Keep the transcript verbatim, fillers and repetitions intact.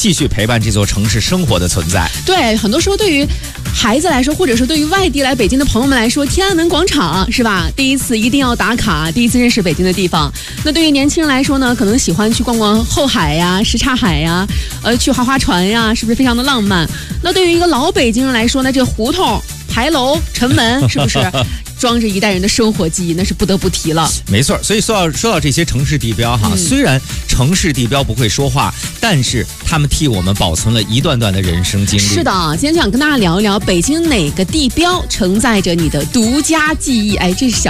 继续陪伴这座城市生活的存在。 对，很多时候对于孩子来说，或者是对于外地来北京的朋友们来说，天安门广场是吧？第一次一定要打卡，第一次认识北京的地方。那对于年轻人来说呢，可能喜欢去逛逛后海呀、什刹海呀，呃，去划划船呀，是不是非常的浪漫？那对于一个老北京人来说呢，这个胡同、牌楼、城门，是不是装着一代人的生活记忆？那是不得不提了。 没错，所以说到说到这些城市地标哈，嗯、虽然城市地标不会说话，但是他们替我们保存了一段段的人生经历。 是的，今天就想跟大家聊一聊北京哪个地标承载着你的独家记忆。哎，这是小。